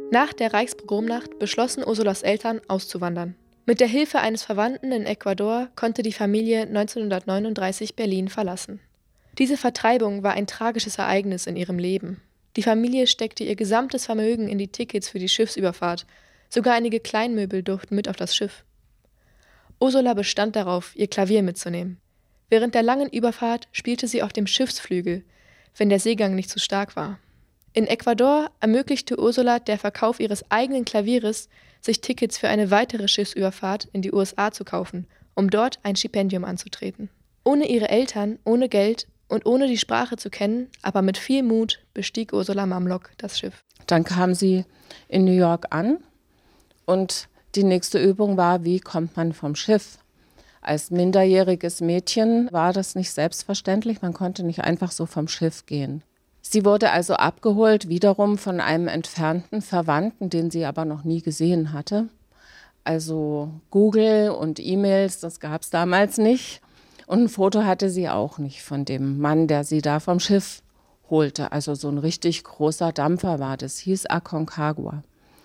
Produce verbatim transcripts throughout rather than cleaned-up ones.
Nach der Reichspogromnacht beschlossen Ursulas Eltern, auszuwandern. Mit der Hilfe eines Verwandten in Ecuador konnte die Familie neunzehnhundertneununddreißig Berlin verlassen. Diese Vertreibung war ein tragisches Ereignis in ihrem Leben. Die Familie steckte ihr gesamtes Vermögen in die Tickets für die Schiffsüberfahrt. Sogar einige Kleinmöbel durften mit auf das Schiff. Ursula bestand darauf, ihr Klavier mitzunehmen. Während der langen Überfahrt spielte sie auf dem Schiffsflügel, wenn der Seegang nicht zu stark war. In Ecuador ermöglichte Ursula der Verkauf ihres eigenen Klavieres, sich Tickets für eine weitere Schiffsüberfahrt in die U S A zu kaufen, um dort ein Stipendium anzutreten. Ohne ihre Eltern, ohne Geld und ohne die Sprache zu kennen, aber mit viel Mut bestieg Ursula Mamlok das Schiff. Dann kam sie in New York an und die nächste Übung war, wie kommt man vom Schiff? Als minderjähriges Mädchen war das nicht selbstverständlich, man konnte nicht einfach so vom Schiff gehen. Sie wurde also abgeholt, wiederum von einem entfernten Verwandten, den sie aber noch nie gesehen hatte. Also Google und E-Mails, das gab es damals nicht. Und ein Foto hatte sie auch nicht von dem Mann, der sie da vom Schiff holte. Also so ein richtig großer Dampfer war das, hieß Aconcagua.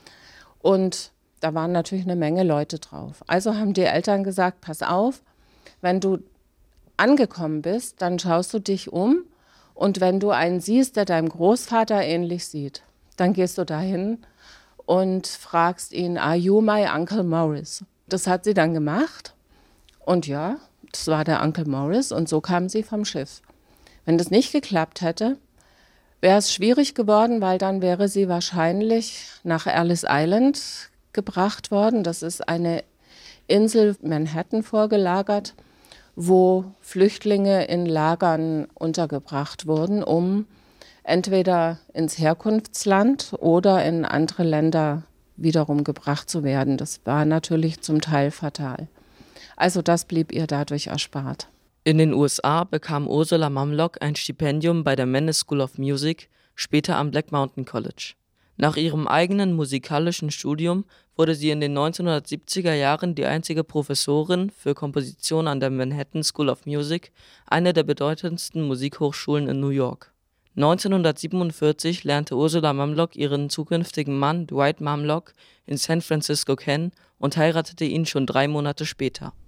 Und da waren natürlich eine Menge Leute drauf. Also haben die Eltern gesagt, pass auf, wenn du angekommen bist, dann schaust du dich um. Und wenn du einen siehst, der deinem Großvater ähnlich sieht, dann gehst du dahin und fragst ihn, are you my Uncle Morris? Das hat sie dann gemacht. Und ja, das war der Uncle Morris und so kam sie vom Schiff. Wenn das nicht geklappt hätte, wäre es schwierig geworden, weil dann wäre sie wahrscheinlich nach Ellis Island gebracht worden. Das ist eine Insel Manhattan vorgelagert, wo Flüchtlinge in Lagern untergebracht wurden, um entweder ins Herkunftsland oder in andere Länder wiederum gebracht zu werden. Das war natürlich zum Teil fatal. Also das blieb ihr dadurch erspart. In den U S A bekam Ursula Mamlok ein Stipendium bei der Mannes School of Music, später am Black Mountain College. Nach ihrem eigenen musikalischen Studium wurde sie in den neunzehnhundertsiebziger Jahren die einzige Professorin für Komposition an der Manhattan School of Music, einer der bedeutendsten Musikhochschulen in New York. neunzehnhundertsiebenundvierzig lernte Ursula Mamlok ihren zukünftigen Mann Dwight Mamlok in San Francisco kennen und heiratete ihn schon drei Monate später.